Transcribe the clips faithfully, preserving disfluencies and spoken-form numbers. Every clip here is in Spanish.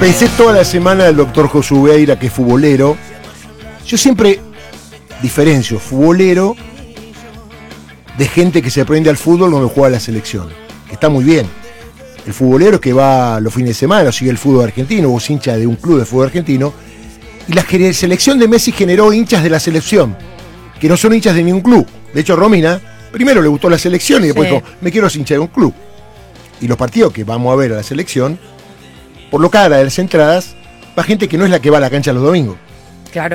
Pensé toda la semana del doctor Josubeira, que es futbolero. Yo siempre diferencio futbolero de gente que se prende al fútbol cuando juega a la selección, que está muy bien. El futbolero que va los fines de semana, o sigue el fútbol argentino, o es hincha de un club de fútbol argentino. Y la selección de Messi generó hinchas de la selección, que no son hinchas de ningún club. De hecho, Romina primero le gustó la selección y después sí. dijo, me quiero hinchar de un club. Y los partidos que vamos a ver a la selección, por lo cara de las entradas, va gente que no es la que va a la cancha los domingos. Claro.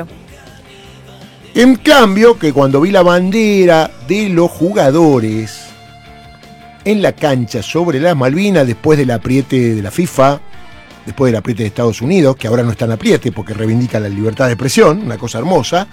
En cambio, que cuando vi la bandera de los jugadores en la cancha sobre las Malvinas, después del apriete de la FIFA, después del apriete de Estados Unidos, que ahora no está en apriete porque reivindica la libertad de expresión, una cosa hermosa,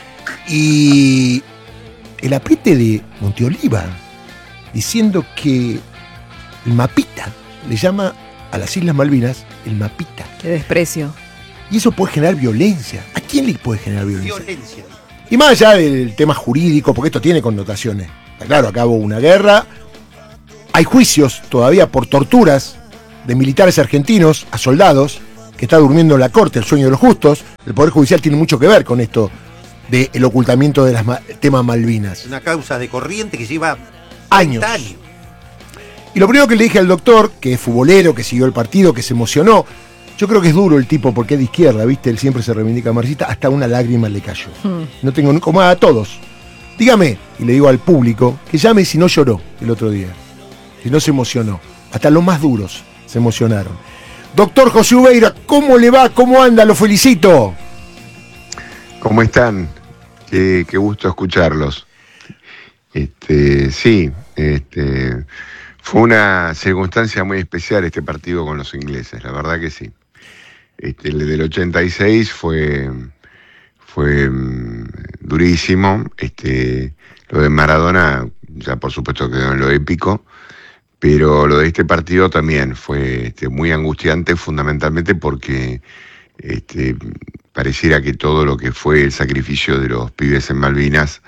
y el apriete de Monteoliva, diciendo que el mapita le llama a las Islas Malvinas el mapita. Qué desprecio. Y eso puede generar violencia. ¿A quién le puede generar violencia? Violencia. Y más allá del tema jurídico, porque esto tiene connotaciones. Claro, acá hubo una guerra. Hay juicios todavía por torturas de militares argentinos a soldados que está durmiendo en la corte, el sueño de los justos. El Poder Judicial tiene mucho que ver con esto del ocultamiento del tema Malvinas. Una causa de corriente que lleva años. años. Y lo primero que le dije al doctor, que es futbolero, que siguió el partido, que se emocionó, yo creo que es duro el tipo porque es de izquierda, ¿viste? Él siempre se reivindica marxista, hasta una lágrima le cayó. Hmm. No tengo como a todos. Dígame, y le digo al público, que llame si no lloró el otro día, si no se emocionó. Hasta los más duros se emocionaron. Doctor Josubeira, ¿cómo le va? ¿Cómo anda? Lo felicito. ¿Cómo están? Qué, qué gusto escucharlos. Este, sí, este, fue una circunstancia muy especial este partido con los ingleses, la verdad que sí. Este, el del ochenta y seis fue, fue um, durísimo. Este, lo de Maradona, ya por supuesto quedó en lo épico, pero lo de este partido también fue este, muy angustiante, fundamentalmente porque este, pareciera que todo lo que fue el sacrificio de los pibes en Malvinas,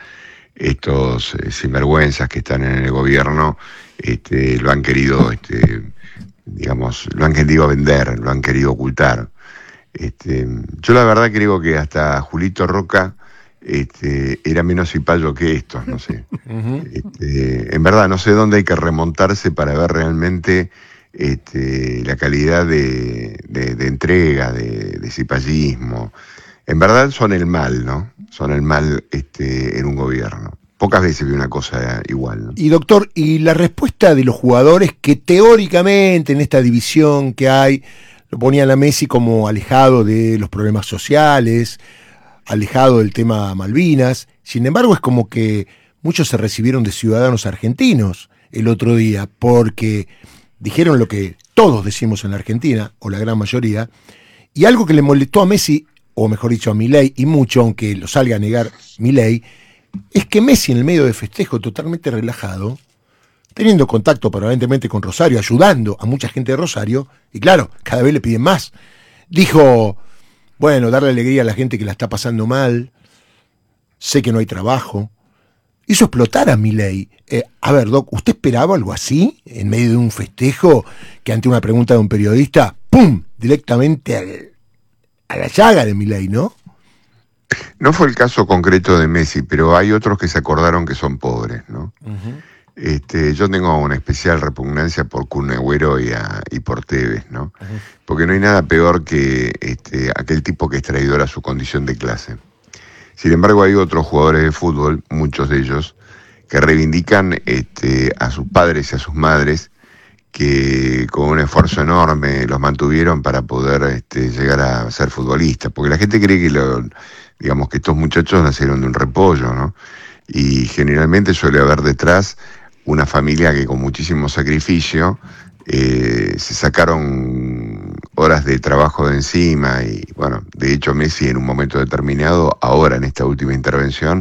estos eh, sinvergüenzas que están en el gobierno, este, lo han querido, este, digamos, lo han querido vender, lo han querido ocultar. Este, yo la verdad creo que hasta Julito Roca este, era menos cipayo que estos, no sé. Uh-huh. Este, en verdad, no sé dónde hay que remontarse para ver realmente este, la calidad de, de, de entrega, de, de cipallismo. En verdad son el mal, ¿no? Son el mal este, en un gobierno. Pocas veces vi una cosa igual, ¿no? Y doctor, ¿y la respuesta de los jugadores que teóricamente en esta división que hay, lo ponían a Messi como alejado de los problemas sociales, alejado del tema Malvinas? Sin embargo, es como que muchos se recibieron de ciudadanos argentinos el otro día, porque dijeron lo que todos decimos en la Argentina, o la gran mayoría, y algo que le molestó a Messi, o mejor dicho a Milei, y mucho, aunque lo salga a negar Milei, es que Messi en el medio de festejo totalmente relajado, teniendo contacto permanentemente con Rosario, ayudando a mucha gente de Rosario, y claro, cada vez le piden más, dijo, bueno, darle alegría a la gente que la está pasando mal, sé que no hay trabajo, hizo explotar a Milei. Eh, a ver, Doc, ¿usted esperaba algo así, en medio de un festejo, que ante una pregunta de un periodista, ¡pum!, directamente al, a la llaga de Milei, ¿no? No fue el caso concreto de Messi, pero hay otros que se acordaron que son pobres, ¿no? Uh-huh. Este, yo tengo una especial repugnancia por Kun Agüero y, a, y por Tevez, ¿no? Uh-huh. Porque no hay nada peor que este, aquel tipo que es traidor a su condición de clase. Sin embargo, hay otros jugadores de fútbol, muchos de ellos, que reivindican este, a sus padres y a sus madres, que con un esfuerzo enorme los mantuvieron para poder este, llegar a ser futbolistas. Porque la gente cree que, lo, digamos, que estos muchachos nacieron de un repollo, ¿no? Y generalmente suele haber detrás una familia que con muchísimo sacrificio eh, se sacaron horas de trabajo de encima y, bueno, de hecho Messi en un momento determinado, ahora en esta última intervención,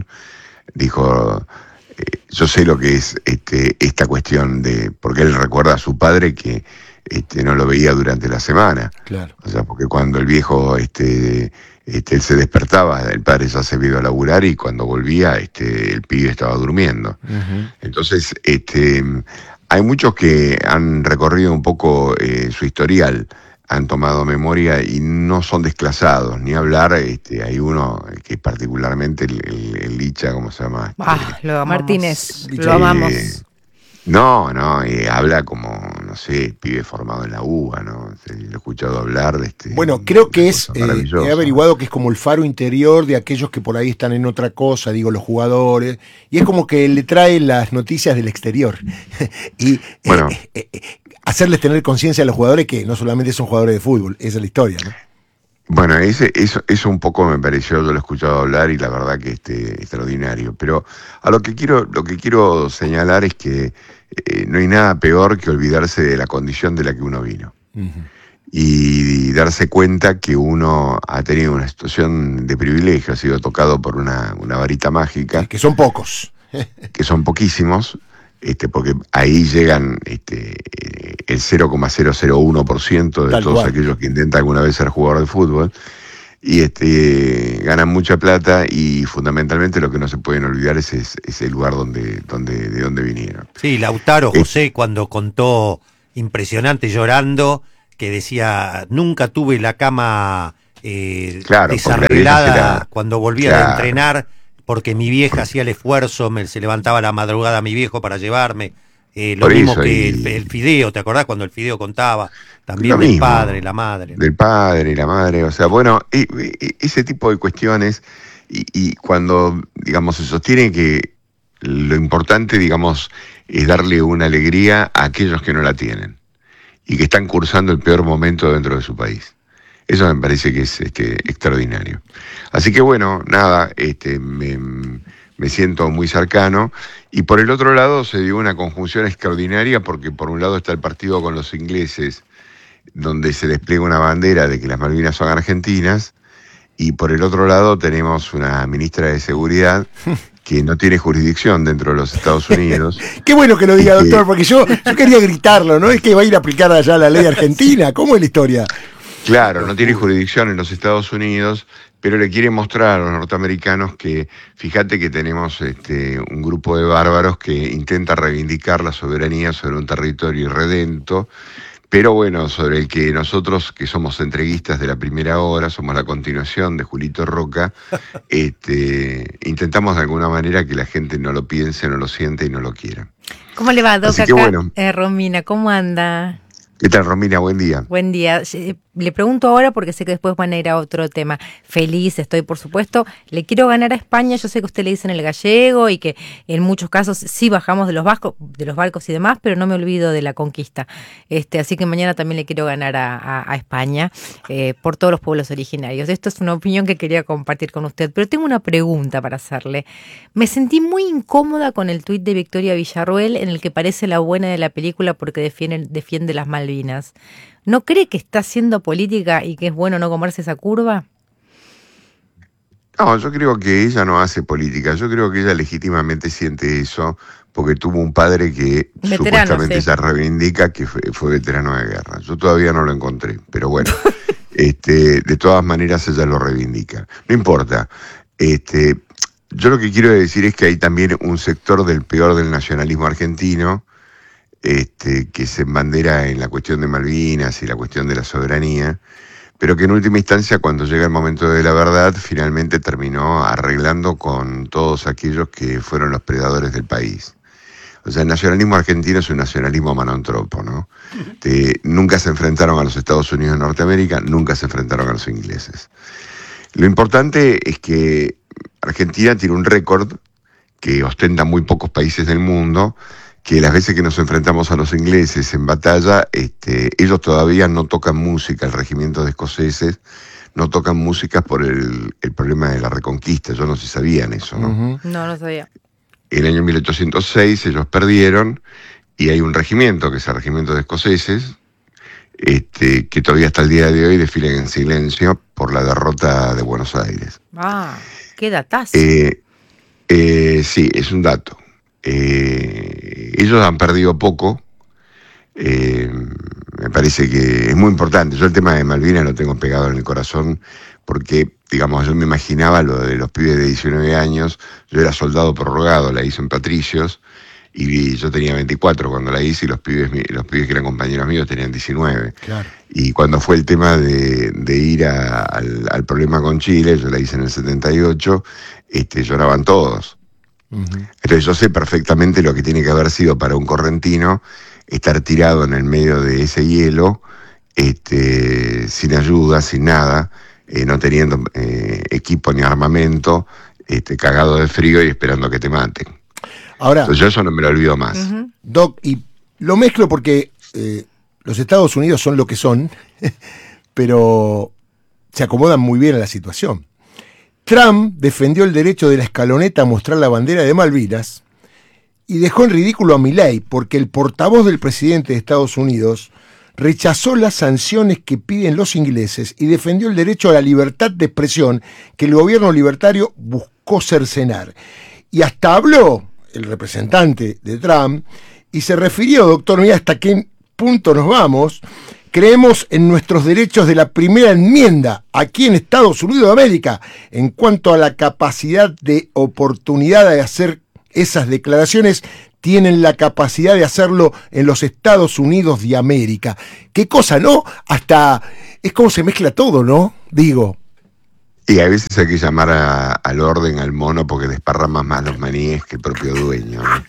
dijo, eh, yo sé lo que es este, esta cuestión de, porque él recuerda a su padre que este, no lo veía durante la semana. Claro. O sea, porque cuando el viejo, este, este, él se despertaba, el padre ya se había ido a laburar y cuando volvía, este, el pibe estaba durmiendo. Uh-huh. Entonces, este, hay muchos que han recorrido un poco eh, su historial han tomado memoria y no son desclasados, ni hablar, este, hay uno que particularmente el, el, el Licha, ¿cómo se llama? Ah, lo amamos. Martínez, Licha. lo amamos. Eh, no, no, eh, habla como, no sé, pibe formado en la U B A, ¿no? Lo he escuchado hablar de este. Bueno, creo que es, eh, maravillosa. he averiguado que es como el faro interior de aquellos que por ahí están en otra cosa, digo, los jugadores, y es como que le trae las noticias del exterior. y Bueno. eh, eh, eh, hacerles tener conciencia a los jugadores que no solamente son jugadores de fútbol, esa es la historia, ¿no? Bueno, ese, eso, eso un poco me pareció, yo lo he escuchado hablar y la verdad que este, extraordinario. Pero a lo que quiero, lo que quiero señalar es que eh, no hay nada peor que olvidarse de la condición de la que uno vino. Uh-huh. Y, y darse cuenta que uno ha tenido una situación de privilegio, ha sido tocado por una, una varita mágica. Sí, que son pocos. que son poquísimos, este, porque ahí llegan este, el cero coma cero cero uno por ciento de Tal todos cual. aquellos que intentan alguna vez ser jugador de fútbol, y este, ganan mucha plata, y fundamentalmente lo que no se pueden olvidar es, es, es el lugar donde, donde, de donde vinieron. Sí, Lautaro Eh, José cuando contó, impresionante, llorando, que decía, nunca tuve la cama eh, Claro, desarreglada porque la- cuando volvía claro. a entrenar, porque mi vieja hacía el esfuerzo, me, se levantaba a la madrugada mi viejo para llevarme. Eh, lo Por mismo eso, que y- el, el Fideo, ¿te acordás cuando el Fideo contaba? También Lo del mismo. padre, la madre. Del padre y la madre, o sea, bueno, e- e- ese tipo de cuestiones, y, y cuando, digamos, se sostiene que lo importante, digamos, es darle una alegría a aquellos que no la tienen y que están cursando el peor momento dentro de su país. Eso me parece que es este, extraordinario. Así que bueno, nada, este, me, me siento muy cercano. Y por el otro lado se dio una conjunción extraordinaria, porque por un lado está el partido con los ingleses, donde se despliega una bandera de que las Malvinas son argentinas, y por el otro lado tenemos una ministra de Seguridad que no tiene jurisdicción dentro de los Estados Unidos. Qué bueno que lo diga, Es que- doctor, porque yo, yo quería gritarlo, ¿no? Es que va a ir a aplicar allá la ley argentina. ¿Cómo es la historia? Claro, no tiene jurisdicción en los Estados Unidos, pero le quiere mostrar a los norteamericanos que, fíjate que tenemos este, un grupo de bárbaros que intenta reivindicar la soberanía sobre un territorio irredento, pero bueno, sobre el que nosotros, que somos entreguistas de la primera hora, somos la continuación de Julito Roca, este, intentamos de alguna manera que la gente no lo piense, no lo siente y no lo quiera. ¿Cómo le va, Doc? Así Acá, que bueno. eh, Romina, ¿cómo anda? ¿Qué tal, Romina? Buen día. Buen día. Eh, Le pregunto ahora porque sé que después van a ir a otro tema. Feliz estoy, por supuesto. Le quiero ganar a España. Yo sé que usted le dicen el gallego y que en muchos casos sí bajamos de los vascos, de los barcos y demás, pero no me olvido de la conquista. Este, así que mañana también le quiero ganar a, a, a España eh, por todos los pueblos originarios. Esto es una opinión que quería compartir con usted, pero tengo una pregunta para hacerle. Me sentí muy incómoda con el tuit de Victoria Villarruel en el que parece la buena de la película porque defiende, defiende las Malvinas. ¿No cree que está haciendo política y que es bueno no comerse esa curva? No, yo creo que ella no hace política, yo creo que ella legítimamente siente eso porque tuvo un padre que Veterano, supuestamente sí. ella reivindica que fue, fue veterano de guerra. Yo todavía no lo encontré, pero bueno, este, de todas maneras ella lo reivindica. No importa. Este, yo lo que quiero decir es que hay también un sector del peor del nacionalismo argentino, Este, que se embandera en la cuestión de Malvinas y la cuestión de la soberanía, pero que en última instancia, cuando llega el momento de la verdad, finalmente terminó arreglando con todos aquellos que fueron los predadores del país. O sea, el nacionalismo argentino es un nacionalismo manontropo, ¿no? Te- nunca se enfrentaron a los Estados Unidos de Norteamérica, nunca se enfrentaron a los ingleses. Lo importante es que Argentina tiene un récord que ostentan muy pocos países del mundo, que las veces que nos enfrentamos a los ingleses en batalla, este, ellos todavía no tocan música, el regimiento de escoceses no tocan música por el, el problema de la reconquista. Yo no sé si sabían eso, ¿no? Uh-huh. No, no sabía. En el año mil ochocientos seis ellos perdieron y hay un regimiento, que es el regimiento de escoceses, este, que todavía hasta el día de hoy desfilan en silencio por la derrota de Buenos Aires. Ah, qué datazo. Eh, eh, sí, es un dato. Eh, ellos han perdido poco. Eh, me parece que es muy importante. Yo el tema de Malvinas lo tengo pegado en el corazón porque, digamos, yo me imaginaba lo de los pibes de diecinueve años. Yo era soldado prorrogado, la hice en Patricios, y yo tenía veinticuatro cuando la hice y los pibes, los pibes que eran compañeros míos tenían diecinueve. Claro. Y cuando fue el tema de, de ir a, al, al problema con Chile, yo la hice en el setenta y ocho, este, lloraban todos. Uh-huh. Entonces yo sé perfectamente lo que tiene que haber sido para un correntino estar tirado en el medio de ese hielo, este, sin ayuda, sin nada, eh, no teniendo eh, equipo ni armamento, este, cagado de frío y esperando que te maten. Ahora, entonces yo eso no me lo olvido más. Uh-huh. Doc, y lo mezclo porque eh, los Estados Unidos son lo que son, pero se acomodan muy bien a la situación. Trump defendió el derecho de la escaloneta a mostrar la bandera de Malvinas y dejó en ridículo a Milei porque el portavoz del presidente de Estados Unidos rechazó las sanciones que piden los ingleses y defendió el derecho a la libertad de expresión que el gobierno libertario buscó cercenar. Y hasta habló el representante de Trump y se refirió, doctor, mira hasta qué punto nos vamos. Creemos en nuestros derechos de la primera enmienda aquí en Estados Unidos de América en cuanto a la capacidad de oportunidad de hacer esas declaraciones. Tienen la capacidad de hacerlo en los Estados Unidos de América. Qué cosa, ¿no? Hasta es como se mezcla todo, ¿no? Digo. Y a veces hay que llamar a, al orden, al mono, porque desparrama más los maníes que el propio dueño, ¿no?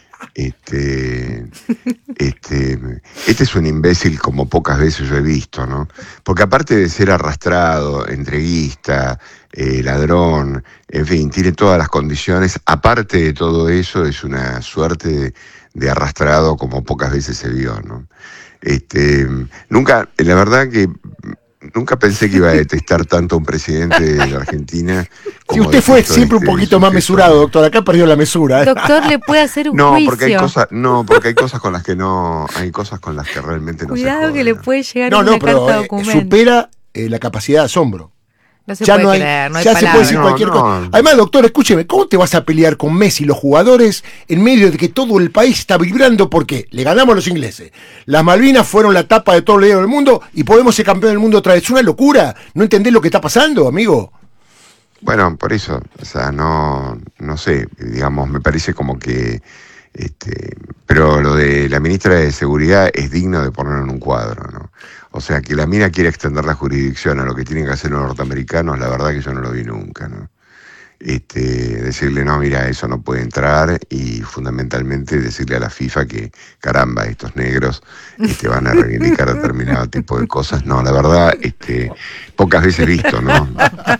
Este, este, este es un imbécil como pocas veces yo he visto, ¿no? Porque aparte de ser arrastrado, entreguista, eh, ladrón, en fin, tiene todas las condiciones. Aparte de todo eso, es una suerte de, de arrastrado como pocas veces se vio, ¿no? Este, nunca, la verdad que Nunca pensé que iba a detestar tanto a un presidente de la Argentina. Si usted fue siempre este, un poquito más mesurado, doctor, acá perdió la mesura. ¿eh? Doctor, le puede hacer un no, juicio. Porque hay cosas, no, porque hay cosas con las que no, hay cosas con las que realmente no Cuidado se joden, que le ¿no? puede llegar no, una no, pero, carta eh, documento. supera eh, la capacidad de asombro. No se ya puede no hay, creer, no hay ya palabras. se puede decir No, cualquier no. cosa. Además, doctor, escúcheme, ¿cómo te vas a pelear con Messi y los jugadores en medio de que todo el país está vibrando? Porque le ganamos a los ingleses. Las Malvinas fueron la tapa de todo el dinero del mundo y podemos ser campeón del mundo otra vez. Es una locura. ¿No entendés lo que está pasando, amigo? Bueno, por eso, o sea, no, no sé, digamos, me parece como que, este, pero lo de la ministra de Seguridad es digno de ponerlo en un cuadro, ¿no? O sea, que la mina quiere extender la jurisdicción a lo que tienen que hacer los norteamericanos, la verdad que yo no lo vi nunca, ¿no? Este, decirle, no, mira, eso no puede entrar, y fundamentalmente decirle a la FIFA que, caramba, estos negros este, van a reivindicar determinado tipo de cosas. No, la verdad, este, pocas veces visto, ¿no?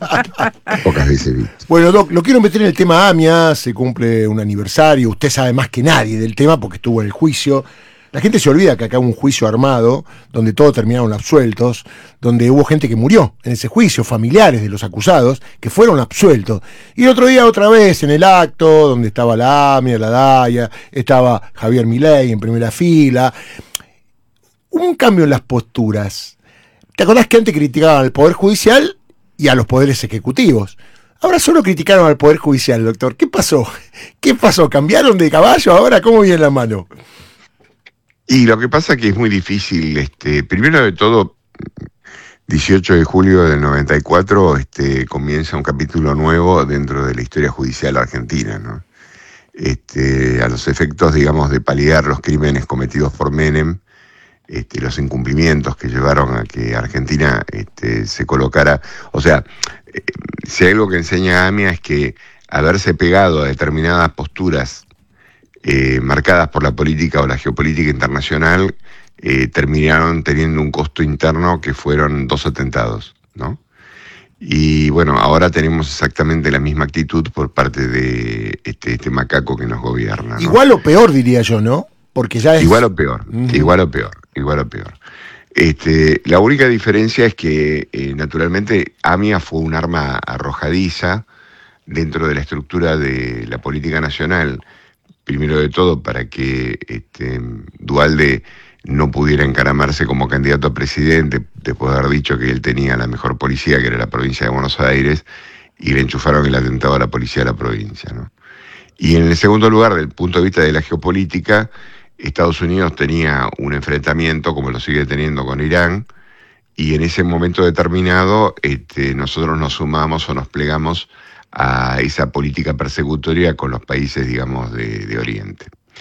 Pocas veces visto. Bueno, Doc, lo quiero meter en el tema AMIA, se cumple un aniversario, usted sabe más que nadie del tema porque estuvo en el juicio. La gente se olvida que acá hubo un juicio armado, donde todos terminaron absueltos, donde hubo gente que murió en ese juicio, familiares de los acusados, que fueron absueltos. Y el otro día otra vez en el acto, donde estaba la AMIA, la DAIA, estaba Javier Milei en primera fila. Hubo un cambio en las posturas. ¿Te acordás que antes criticaban al Poder Judicial y a los poderes ejecutivos? Ahora solo criticaron al Poder Judicial, doctor. ¿Qué pasó? ¿Qué pasó? ¿Cambiaron de caballo ahora? ¿Cómo viene la mano? Y lo que pasa que es muy difícil, este, primero de todo, dieciocho de julio del noventa y cuatro, este, comienza un capítulo nuevo dentro de la historia judicial argentina, ¿no? Este, a los efectos, digamos, de paliar los crímenes cometidos por Menem, este, los incumplimientos que llevaron a que Argentina este, se colocara, o sea, eh, si hay algo que enseña AMIA es que haberse pegado a determinadas posturas Eh, marcadas por la política o la geopolítica internacional, eh, terminaron teniendo un costo interno que fueron dos atentados, ¿no? Y bueno, ahora tenemos exactamente la misma actitud por parte de este, este macaco que nos gobierna, ¿no? Igual o peor, diría yo, ¿no? Porque ya es... Igual o peor, Uh-huh. igual o peor, igual o peor. Este, la única diferencia es que, eh, naturalmente, AMIA fue un arma arrojadiza dentro de la estructura de la política nacional. Primero de todo, para que este, Duhalde no pudiera encaramarse como candidato a presidente, después de haber dicho que él tenía la mejor policía, que era la provincia de Buenos Aires, y le enchufaron el atentado a la policía de la provincia, ¿no? Y en el segundo lugar, desde el punto de vista de la geopolítica, Estados Unidos tenía un enfrentamiento, como lo sigue teniendo con Irán, y en ese momento determinado este, nosotros nos sumamos o nos plegamos a esa política persecutoria con los países, digamos, de, de Oriente.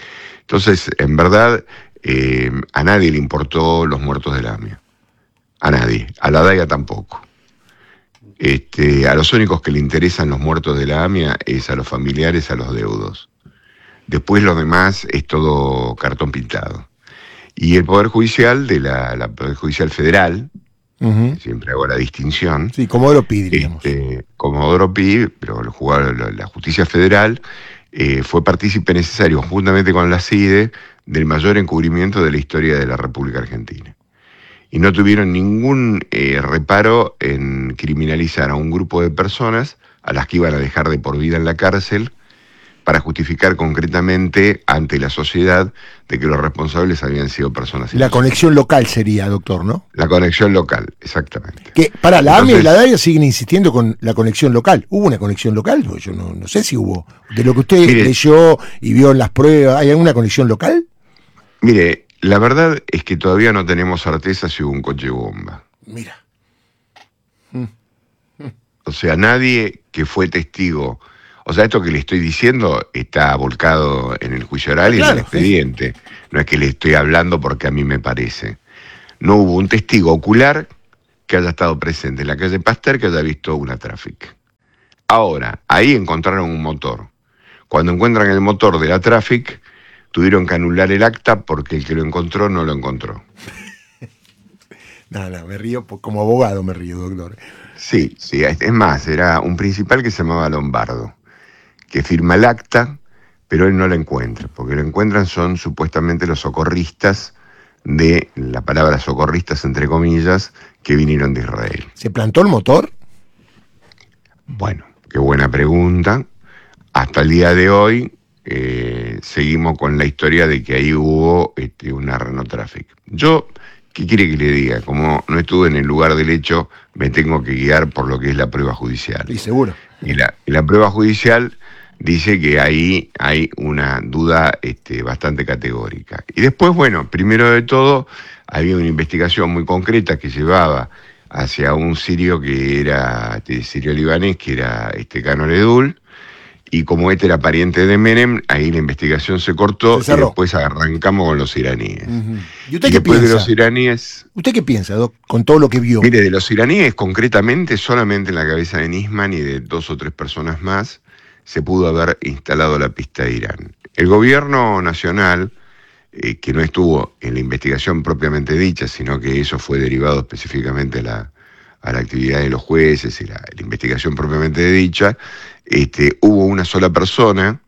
Entonces, en verdad, eh, a nadie le importó los muertos de la AMIA. A nadie. A la DAIA tampoco. Este, a los únicos que le interesan los muertos de la AMIA es a los familiares, a los deudos. Después lo demás es todo cartón pintado. Y el Poder Judicial, de la, la Poder Judicial Federal, uh-huh. siempre hago la distinción. Sí, Comodoro Pi, diríamos. Este, Comodoro Pi, pero el jugador, la, la Justicia Federal eh, fue partícipe necesario, juntamente con la C I D E, del mayor encubrimiento de la historia de la República Argentina. Y no tuvieron ningún eh, reparo en criminalizar a un grupo de personas a las que iban a dejar de por vida en la cárcel, para justificar concretamente ante la sociedad de que los responsables habían sido personas. La conexión local sería, doctor, ¿no? La conexión local, exactamente. Que para la AMIA y la DAIA siguen insistiendo con la conexión local. ¿Hubo una conexión local? Yo no, no sé si hubo. De lo que usted mire, leyó y vio en las pruebas, ¿hay alguna conexión local? Mire, la verdad es que todavía no tenemos certeza si hubo un coche bomba. Mira. O sea, nadie que fue testigo. O sea, esto que le estoy diciendo está volcado en el juicio oral y claro, en el expediente. Sí. No es que le estoy hablando porque a mí me parece. No hubo un testigo ocular que haya estado presente en la calle Pasteur que haya visto una Traffic. Ahora, ahí encontraron un motor. Cuando encuentran el motor de la Traffic, tuvieron que anular el acta porque el que lo encontró no lo encontró. No, no, me río, como abogado me río, doctor. Sí, sí, es más, era un principal que se llamaba Lombardo, que firma el acta, pero él no la encuentra, porque lo encuentran son supuestamente los socorristas de, la palabra socorristas entre comillas, que vinieron de Israel. ¿Se plantó el motor? Bueno, qué buena pregunta. Hasta el día de hoy eh, seguimos con la historia de que ahí hubo este, una Renault Traffic. Yo, ¿qué quiere que le diga? Como no estuve en el lugar del hecho, me tengo que guiar por lo que es la prueba judicial. Y seguro. Y la, y la prueba judicial dice que ahí hay una duda este, bastante categórica. Y después, bueno, primero de todo, había una investigación muy concreta que llevaba hacia un sirio que era, este, sirio-libanés, que era este, Cano Ledul, y como este era pariente de Menem, ahí la investigación se cortó se y después arrancamos con los iraníes. Uh-huh. ¿Y usted y qué después piensa? De los iraníes... ¿Usted qué piensa, Doc, con todo lo que vio? Mire, de los iraníes, concretamente, solamente en la cabeza de Nisman y de dos o tres personas más, se pudo haber instalado la pista de Irán. El gobierno nacional, eh, que no estuvo en la investigación propiamente dicha, sino que eso fue derivado específicamente a la, a la actividad de los jueces y la, la investigación propiamente dicha, este, hubo una sola persona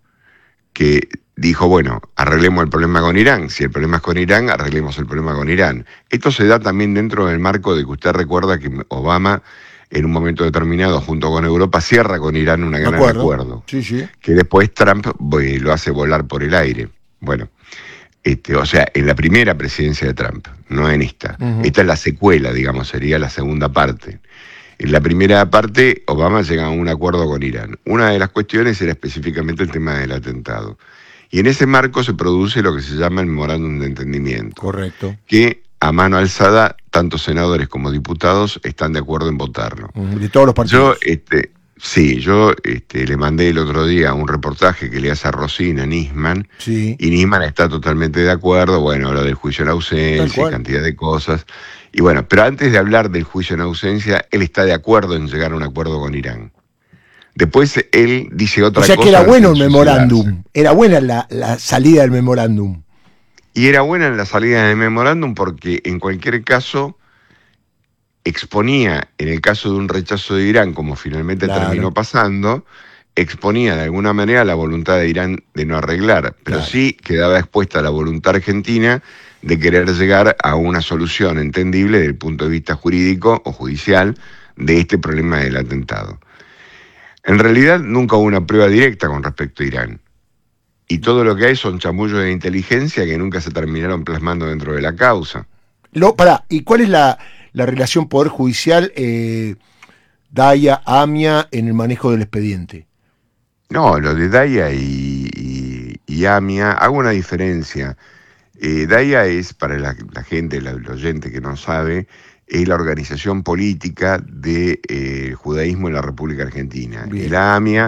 que dijo, bueno, arreglemos el problema con Irán. Si el problema es con Irán, arreglemos el problema con Irán. Esto se da también dentro del marco de que usted recuerda que Obama, en un momento determinado, junto con Europa, cierra con Irán un gran acuerdo, acuerdo sí, sí. que después Trump eh, lo hace volar por el aire. Bueno, este, o sea, en la primera presidencia de Trump, no en esta. Uh-huh. Esta es la secuela, digamos, sería la segunda parte. En la primera parte, Obama llega a un acuerdo con Irán. Una de las cuestiones era específicamente el tema del atentado. Y en ese marco se produce lo que se llama el memorándum de entendimiento. Correcto. Que a mano alzada, tanto senadores como diputados están de acuerdo en votarlo. De todos los partidos. Yo, este, sí, yo este, le mandé el otro día un reportaje que le hace a Rosina Nisman, sí. Y Nisman está totalmente de acuerdo, bueno, lo del juicio en ausencia, cantidad de cosas. Y bueno, pero antes de hablar del juicio en ausencia, él está de acuerdo en llegar a un acuerdo con Irán. Después él dice otra cosa. O sea que era bueno el memorándum, era buena la, la salida del memorándum. Y era buena la salida del memorándum porque en cualquier caso exponía, en el caso de un rechazo de Irán, como finalmente claro. terminó pasando, exponía de alguna manera la voluntad de Irán de no arreglar, pero claro. sí quedaba expuesta la voluntad argentina de querer llegar a una solución entendible desde el punto de vista jurídico o judicial de este problema del atentado. En realidad nunca hubo una prueba directa con respecto a Irán. Y todo lo que hay son chamullos de inteligencia que nunca se terminaron plasmando dentro de la causa. Lo, pará, ¿y cuál es la, la relación Poder Judicial, eh, DAIA, AMIA en el manejo del expediente? No, lo de DAIA y, y, y AMIA, hago una diferencia. Eh, DAIA es, para la, la gente, la, el oyente que no sabe, es la organización política del de, eh, judaísmo en la República Argentina. Bien. Y la AMIA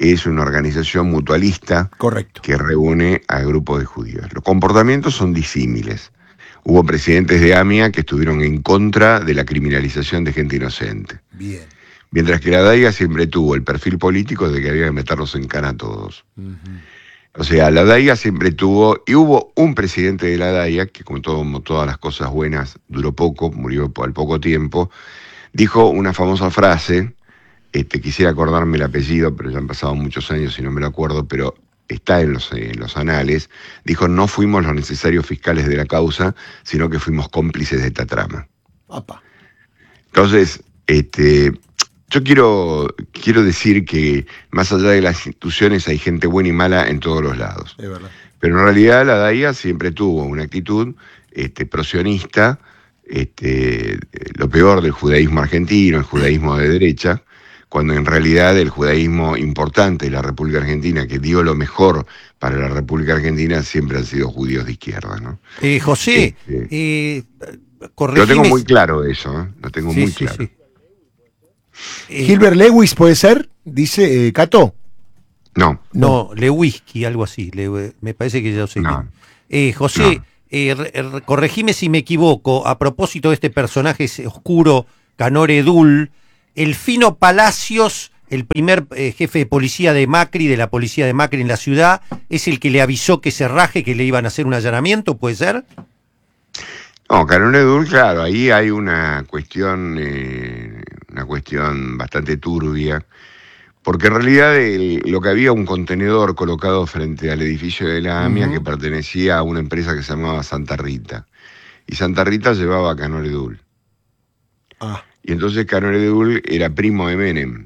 es una organización mutualista. Correcto. Que reúne a grupos de judíos. Los comportamientos son disímiles. Hubo presidentes de AMIA que estuvieron en contra de la criminalización de gente inocente. Bien. Mientras que la DAIA siempre tuvo el perfil político de que había que meterlos en cana a todos. Uh-huh. O sea, la DAIA siempre tuvo, y hubo un presidente de la DAIA, que como, todo, como todas las cosas buenas, duró poco, murió al poco tiempo, dijo una famosa frase, este, quisiera acordarme el apellido, pero ya han pasado muchos años y no me lo acuerdo, pero está en los, en los anales, dijo, no fuimos los necesarios fiscales de la causa, sino que fuimos cómplices de esta trama. Opa. Entonces, este, yo quiero, quiero decir que más allá de las instituciones hay gente buena y mala en todos los lados. Es verdad. Pero en realidad la DAIA siempre tuvo una actitud este, prosionista, este, lo peor del judaísmo argentino, el judaísmo de derecha, cuando en realidad el judaísmo importante de la República Argentina, que dio lo mejor para la República Argentina, siempre han sido judíos de izquierda, ¿no? Eh, José, este, eh, lo tengo muy claro eso, ¿eh? Lo tengo sí, muy sí, claro. Sí. Eh, Gilbert Lewis, ¿puede ser? Dice eh, Cato. No. No, Lewinsky, algo así. Le, me parece que ya lo sé. No. Eh, José, no. eh, re, corregime si me equivoco, a propósito de este personaje oscuro, Canor Edul, el Fino Palacios, el primer eh, jefe de policía de Macri, de la policía de Macri en la ciudad, es el que le avisó que se raje, que le iban a hacer un allanamiento, ¿puede ser? No, Canor Edul, claro, ahí hay una cuestión, eh, una cuestión bastante turbia, porque en realidad el, lo que había un contenedor colocado frente al edificio de la AMIA uh-huh. que pertenecía a una empresa que se llamaba Santa Rita, y Santa Rita llevaba a Canor Edul. Ah. Y entonces Canor Edul era primo de Menem.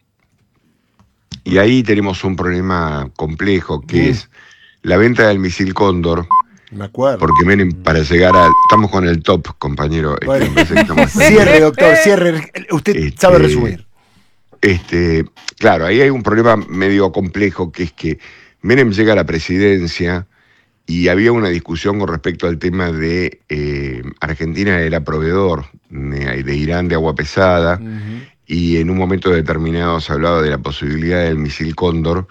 Y ahí tenemos un problema complejo, que mm. es la venta del misil Cóndor. Me acuerdo. Porque Menem, para llegar a... Estamos con el top, compañero. Bueno. Este, estamos... Cierre, doctor, cierre. Usted este, sabe resumir. Este, claro, ahí hay un problema medio complejo, que es que Menem llega a la presidencia y había una discusión con respecto al tema de eh, Argentina era proveedor de, de Irán de agua pesada, uh-huh. y en un momento determinado se hablaba de la posibilidad del misil Cóndor,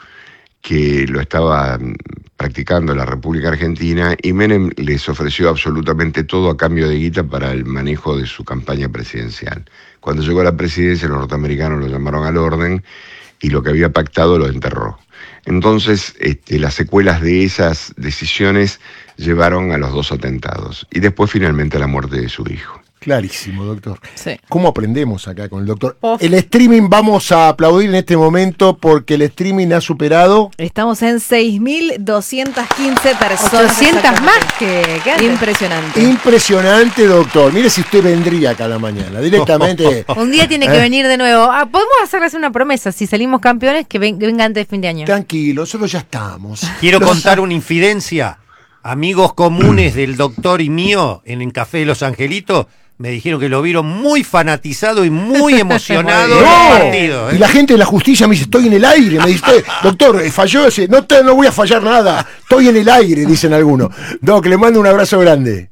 que lo estaba practicando la República Argentina, y Menem les ofreció absolutamente todo a cambio de guita para el manejo de su campaña presidencial. Cuando llegó a la presidencia, los norteamericanos lo llamaron al orden, y lo que había pactado lo enterró. Entonces, este, las secuelas de esas decisiones llevaron a los dos atentados y después finalmente a la muerte de su hijo. Clarísimo, doctor. Sí. ¿Cómo aprendemos acá con el doctor? Uf. El streaming, vamos a aplaudir en este momento porque el streaming ha superado... Estamos en seis mil doscientas quince personas. ochocientas más que, que antes. Impresionante. Impresionante, doctor. Mire si usted vendría acá a la mañana, directamente. Un día tiene que venir de nuevo. Ah, podemos hacerles una promesa, si salimos campeones, que ven, venga antes de fin de año. Tranquilo, nosotros ya estamos. Quiero Los... contar una infidencia. Amigos comunes del doctor y mío en el Café de los Angelitos me dijeron que lo vieron muy fanatizado y muy emocionado no, en el partido. ¿eh? Y la gente de la justicia me dice, estoy en el aire. Me dice, doctor, falló ese. No, te, no voy a fallar nada. Estoy en el aire, dicen algunos. Doc, le mando un abrazo grande.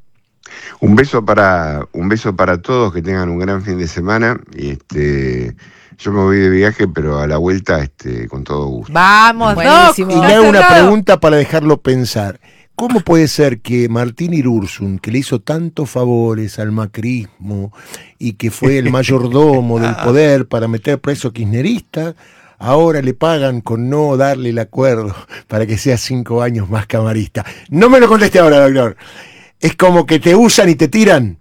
Un beso para, un beso para todos, que tengan un gran fin de semana. Y este, yo me voy de viaje, pero a la vuelta, este, con todo gusto. Vamos, Doc. Y le hago una pregunta para dejarlo pensar. ¿Cómo puede ser que Martín Irursun, que le hizo tantos favores al macrismo y que fue el mayordomo del poder para meter preso kirchnerista, ahora le pagan con no darle el acuerdo para que sea cinco años más camarista? No me lo conteste ahora, doctor. Es como que te usan y te tiran.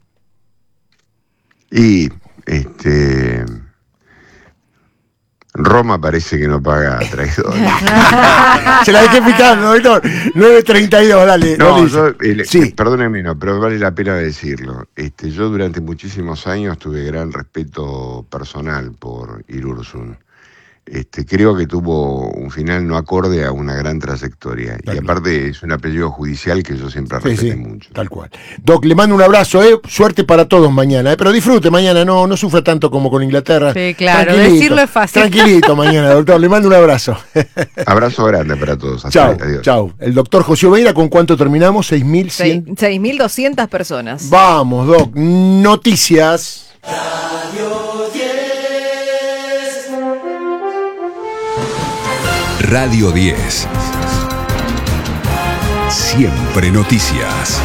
Y, este... Roma parece que no paga traidores. Se la dejé picando, doctor. nueve treinta y dos, dale. No, yo, eh, sí. Perdóneme, no, pero vale la pena decirlo. Este, yo durante muchísimos años tuve gran respeto personal por Irursun. Este, creo que tuvo un final no acorde a una gran trayectoria. Tal y aparte cual. Es un apellido judicial que yo siempre sí, respeté sí, mucho. Tal cual. Doc, le mando un abrazo, eh. Suerte para todos mañana, eh. Pero disfrute mañana, no, no sufra tanto como con Inglaterra. Sí, claro, decirlo es fácil. Tranquilito mañana, doctor. Le mando un abrazo. Abrazo grande para todos. Chao, chao. El doctor José Oveira, ¿con cuánto terminamos? seis mil cien. seis mil doscientas personas. Vamos, Doc. Noticias. Radio diez. Radio diez. Siempre noticias.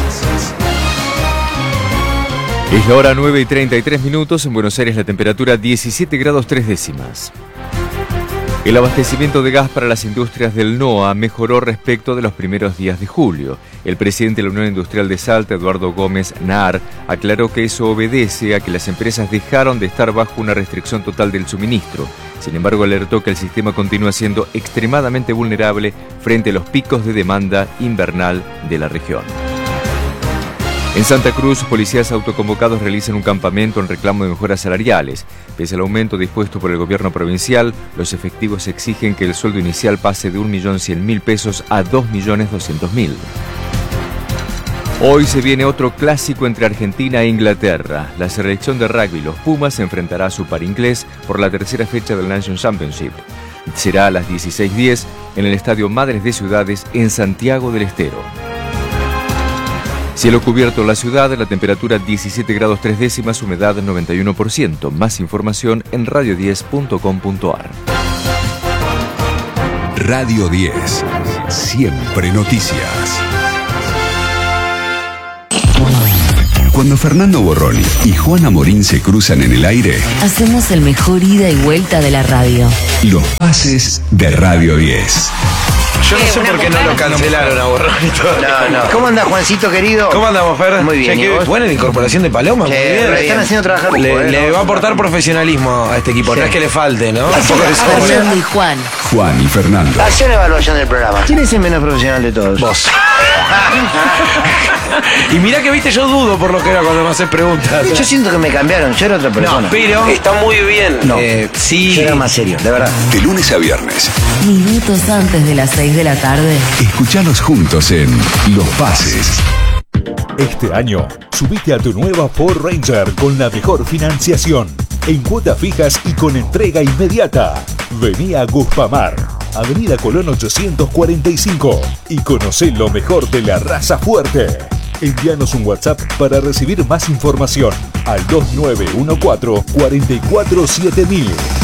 Es la hora nueve y treinta y tres minutos. En Buenos Aires la temperatura diecisiete grados tres décimas. El abastecimiento de gas para las industrias del NOA mejoró respecto de los primeros días de julio. El presidente de la Unión Industrial de Salta, Eduardo Gómez Naar, aclaró que eso obedece a que las empresas dejaron de estar bajo una restricción total del suministro. Sin embargo, alertó que el sistema continúa siendo extremadamente vulnerable frente a los picos de demanda invernal de la región. En Santa Cruz, policías autoconvocados realizan un campamento en reclamo de mejoras salariales. Pese al aumento dispuesto por el gobierno provincial, los efectivos exigen que el sueldo inicial pase de un millón cien mil pesos a dos millones doscientos mil. Hoy se viene otro clásico entre Argentina e Inglaterra. La selección de rugby, los Pumas, se enfrentará a su par inglés por la tercera fecha del Nations Championship. Será a las dieciséis diez en el Estadio Madres de Ciudades en Santiago del Estero. Cielo cubierto en la ciudad, la temperatura diecisiete grados tres décimas, humedad noventa y uno por ciento. Más información en radio diez punto com punto a r. Radio diez. Siempre noticias. Cuando Fernando Borroni y Juana Morín se cruzan en el aire, hacemos el mejor ida y vuelta de la radio. Los pases de Radio diez. Yo no sé por qué no lo cancelaron a Borroni todavía. No, no. ¿Cómo anda, Juancito querido? ¿Cómo andamos, Fer? Muy bien. Che, buena la incorporación de Paloma. Sí, muy bien. le están haciendo trabajar. Le, poco, le ¿no? va a aportar profesionalismo a este equipo. Sí. No es que le falte, ¿no? Fernando y Juan. Juan y Fernando. Hace una evaluación del programa. ¿Quién es el menos profesional de todos? Vos. Y mirá que viste, yo dudo por lo que era cuando me haces preguntas. Yo siento que me cambiaron, yo era otra persona. No, pero está muy bien. No, eh, sí. Yo era más serio, de verdad. De lunes a viernes. Minutos antes de las seis de la tarde. Escuchalos juntos en Los Pases. Este año, subite a tu nueva Ford Ranger con la mejor financiación, en cuotas fijas y con entrega inmediata. Vení a Guspamar, Avenida Colón ochocientos cuarenta y cinco, y conocé lo mejor de la raza fuerte. Envíanos un WhatsApp para recibir más información al dos nueve uno cuatro, cuatro cuatro siete mil.